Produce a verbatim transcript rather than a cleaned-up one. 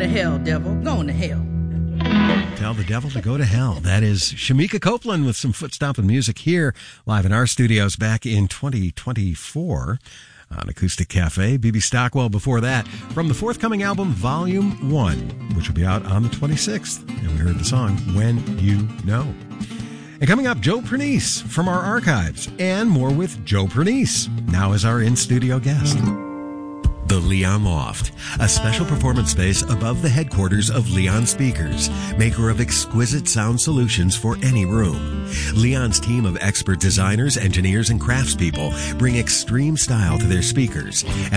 to hell, devil. Going to hell. Tell the devil to go to hell. That is Shamika Copeland with some foot-stomping music here live in our studios back in twenty twenty-four on Acoustic Cafe. B B Stockwell before that from the forthcoming album Volume one, which will be out on the twenty-sixth. And we heard the song When You Know. And coming up, Joe Pernice from our archives and more with Joe Pernice now as our in-studio guest. The Leon Loft, a special performance space above the headquarters of Leon Speakers, maker of exquisite sound solutions for any room. Leon's team of expert designers, engineers, and craftspeople bring extreme style to their speakers